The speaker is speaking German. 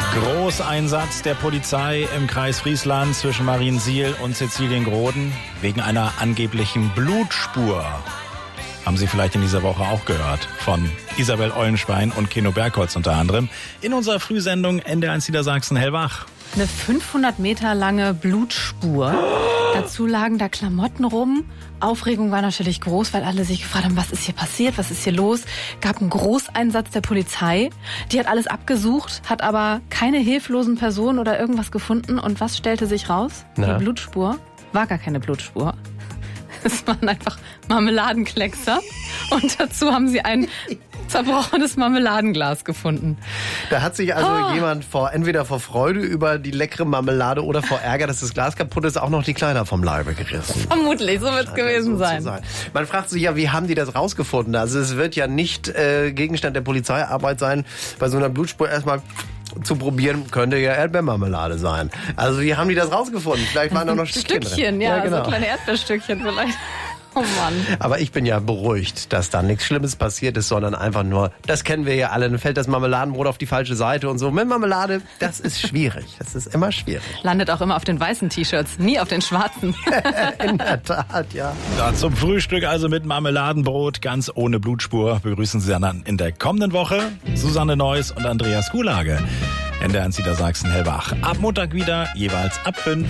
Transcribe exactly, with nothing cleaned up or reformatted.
Großeinsatz der Polizei im Kreis Friesland zwischen Mariensiel und Siziliengroden wegen einer angeblichen Blutspur. Haben Sie vielleicht in dieser Woche auch gehört von Isabel Eulenschwein und Keno Bergholz unter anderem in unserer Frühsendung N D eins Niedersachsen hellwach. Eine fünfhundert Meter lange Blutspur. Dazu lagen da Klamotten rum. Aufregung war natürlich groß, weil alle sich gefragt haben, was ist hier passiert, was ist hier los. Gab einen Großeinsatz der Polizei. Die hat alles abgesucht, hat aber keine hilflosen Personen oder irgendwas gefunden. Und was stellte sich raus? Na? Die Blutspur war gar keine Blutspur. Es waren einfach Marmeladenkleckser. Und dazu haben sie ein zerbrochenes Marmeladenglas gefunden. Da hat sich also Oh. jemand vor, entweder vor Freude über die leckere Marmelade oder vor Ärger, dass das Glas kaputt ist, auch noch die Kleider vom Leibe gerissen. Vermutlich, so wird es gewesen So zu sein. Man fragt sich ja, wie haben die das rausgefunden? Also es wird ja nicht äh, Gegenstand der Polizeiarbeit sein, bei so einer Blutspur erstmal zu probieren, könnte ja Erdbeermarmelade sein. Also wie haben die das rausgefunden? Vielleicht waren da noch Stückchen, Stückchen, drin. ja, genau. so kleine Erdbeerstückchen vielleicht. Oh Mann. Aber ich bin ja beruhigt, dass da nichts Schlimmes passiert ist, sondern einfach nur, das kennen wir ja alle, dann fällt das Marmeladenbrot auf die falsche Seite und so. Mit Marmelade, das ist schwierig. Das ist immer schwierig. Landet auch immer auf den weißen T-Shirts, nie auf den schwarzen. In der Tat, ja. Ja, zum Frühstück also mit Marmeladenbrot, ganz ohne Blutspur, begrüßen Sie dann in der kommenden Woche Susanne Neuss und Andreas Kuhlage. N D eins Niedersachsen hellwach. Ab Montag wieder, jeweils ab fünf.